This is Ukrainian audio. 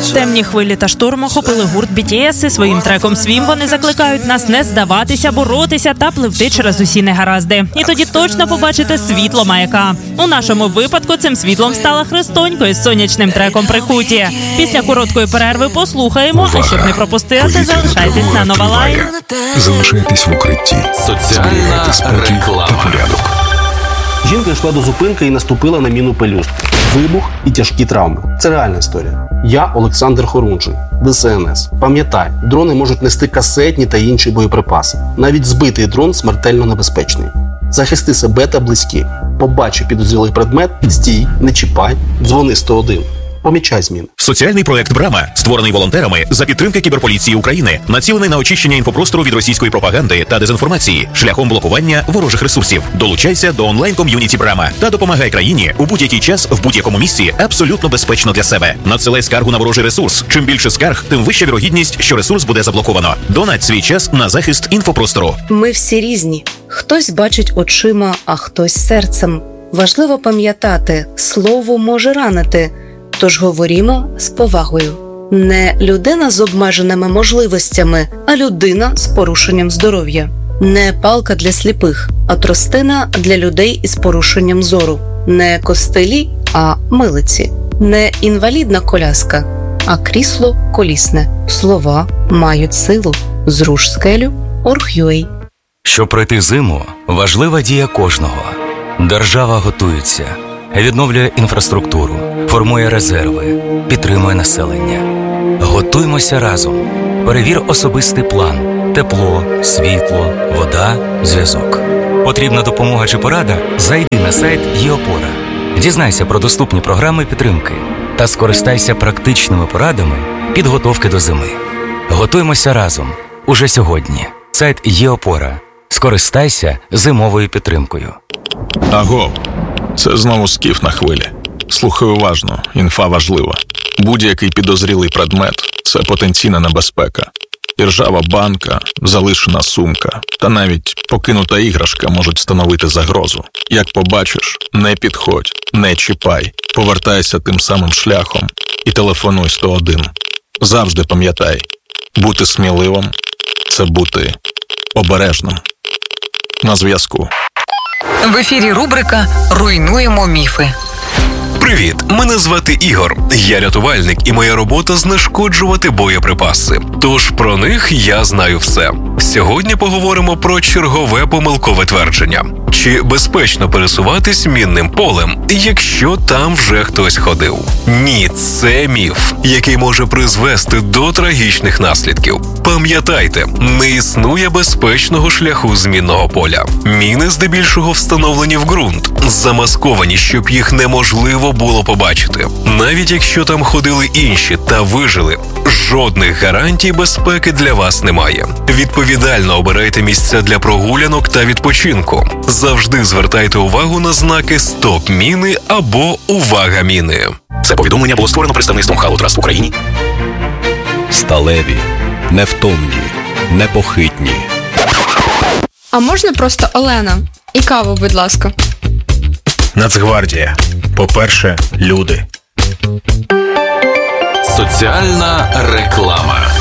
Темні хвилі та шторм охопили гурт BTS, і своїм треком «Swim» вони закликають нас не здаватися, боротися та пливти через усі негаразди. І тоді точно побачите світло маяка. У нашому випадку цим світлом стала Христонько із сонячним треком «Прикуті». Після короткої перерви послухаємо, а щоб не пропустити, залишайтесь на Нова Лайв. Залишайтесь в укритті. Соціальна реклама. Жінка йшла до зупинки і наступила на міну пелюстки. Вибух і тяжкі травми. Це реальна історія. Я Олександр Хорунжий, ДСНС. Пам'ятай, дрони можуть нести касетні та інші боєприпаси. Навіть збитий дрон смертельно небезпечний. Захисти себе та близьких. Побачив підозрілий предмет, стій, не чіпай, дзвони 101. Помічай зміни. Соціальний проект «Брама», створений волонтерами за підтримки кіберполіції України, націлений на очищення інфопростору від російської пропаганди та дезінформації шляхом блокування ворожих ресурсів. Долучайся до онлайн-ком'юніті «Брама» та допомагай країні у будь-який час, в будь-якому місці, абсолютно безпечно для себе. Надсилай скаргу на ворожий ресурс. Чим більше скарг, тим вища вірогідність, що ресурс буде заблоковано. Донать свій час на захист інфопростору. Ми всі різні. Хтось бачить очима, а хтось серцем. Важливо пам'ятати, слово може ранити. Тож говоримо з повагою. Не людина з обмеженими можливостями, а людина з порушенням здоров'я. Не палка для сліпих, а тростина для людей із порушеннем зору. Не костилі, а милиці. Не інвалідна коляска, а крісло колісне. Слова мають силу. Зруш скелю. Org.ua. Щоб пройти зиму, важлива дія кожного. Держава готується, відновлює інфраструктуру, формує резерви, підтримує населення. Готуймося разом. Перевір особистий план. Тепло, світло, вода, зв'язок. Потрібна допомога чи порада? Зайди на сайт ЄОпора. Дізнайся про доступні програми підтримки та скористайся практичними порадами підготовки до зими. Готуймося разом. Уже сьогодні. Сайт ЄОпора. Скористайся зимовою підтримкою. Агов, це знову скіф на хвилі. Слухай уважно, інфа важлива. Будь-який підозрілий предмет – це потенційна небезпека. Іржава банка, залишена сумка та навіть покинута іграшка можуть становити загрозу. Як побачиш, не підходь, не чіпай, повертайся тим самим шляхом і телефонуй 101. Завжди пам'ятай, бути сміливим – це бути обережним. На зв'язку. В ефірі рубрика «Руйнуємо міфи». Привіт, мене звати Ігор. Я рятувальник, і моя робота – знешкоджувати боєприпаси. Тож про них я знаю все. Сьогодні поговоримо про чергове помилкове твердження. Чи безпечно пересуватись мінним полем, якщо там вже хтось ходив? Ні, це міф, який може призвести до трагічних наслідків. Пам'ятайте, не існує безпечного шляху з мінного поля. Міни здебільшого встановлені в ґрунт, замасковані, щоб їх неможливо було побачити. Навіть якщо там ходили інші та вижили, жодних гарантій безпеки для вас немає. Відповідально обирайте місця для прогулянок та відпочинку. Завжди звертайте увагу на знаки «Стоп міни» або «Увага міни». Це повідомлення було створено представництвом Halo Trust в Україні. Сталеві, невтомні, непохитні. А можна просто Олена? І каву, будь ласка. Нацгвардія. По-перше, люди. Соціальна реклама.